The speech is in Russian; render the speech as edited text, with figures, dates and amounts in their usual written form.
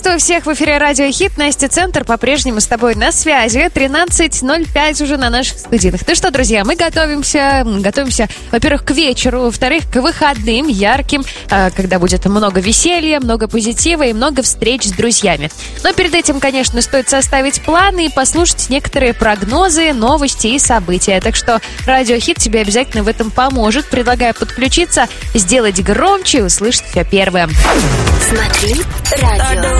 Приветствую всех в эфире Радио Хит. Настя Центр по-прежнему с тобой на связи. 13:05 уже на наших студийных. Ну что, друзья, мы готовимся, во-первых, к вечеру, во-вторых, к выходным ярким, когда будет много веселья, много позитива и много встреч с друзьями. Но перед этим, конечно, стоит составить планы и послушать некоторые прогнозы, новости и события. Так что Радио Хит тебе обязательно в этом поможет. Предлагаю подключиться, сделать громче и услышать все первым. Смотри радио.